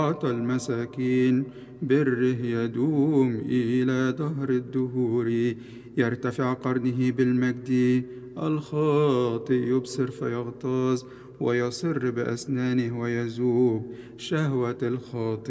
المساكين بره يدوم إلى دهر الدهور. يرتفع قرنه بالمجد، الخاطئ يبصر فيغتاظ، ويصر بأسنانه ويذوب شهوة الخاطئ.